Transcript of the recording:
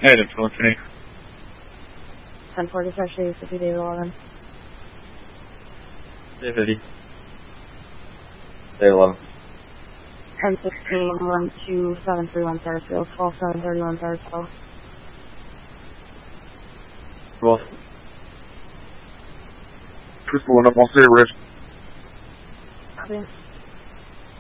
Hey, it's Anthony. 1040 Freshly, 50 David 11. Day 50. Day 11. 1016 12731 Sarsfield, 12731 Sarsfield. Well, Just pulling up on Sarah Ridge. Copy.